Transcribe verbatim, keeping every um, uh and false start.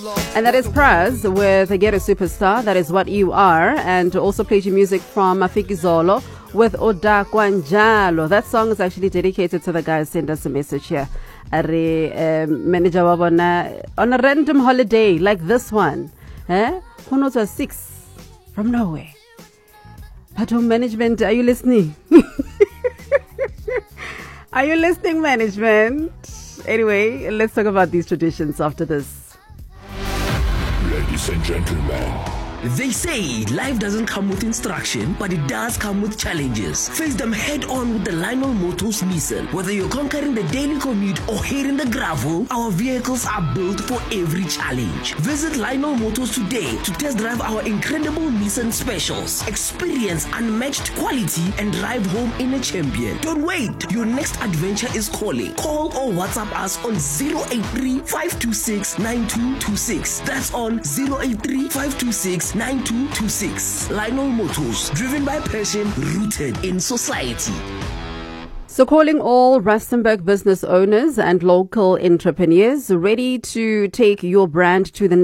And that is Praz with Get a Superstar. That is what you are. And also played you music from Mafiki Zolo with Oda Kwanjalo. That song is actually dedicated to the guy who sent us a message here. Are um, manager wabona on a random holiday like this one. Eh? Who knows a six from nowhere. Pato management, are you listening? Are you listening, management? Anyway, let's talk about these traditions after this. Ladies and gentlemen, they say life doesn't come with instruction, but it does come with challenges. Face them head on with the Lionel Motors Nissan. Whether you're conquering the daily commute or hitting the gravel, our vehicles are built for every challenge. Visit Lionel Motors today to test drive our incredible Nissan specials. Experience unmatched quality and drive home in a champion. Don't wait. Your next adventure is calling. Call or WhatsApp us on zero eight three, five two six, nine two two six. That's on zero eight three, five two six, nine two two six. Lionel Motors, driven by passion, rooted in society. So calling all Rustenburg business owners and local entrepreneurs ready to take your brand to the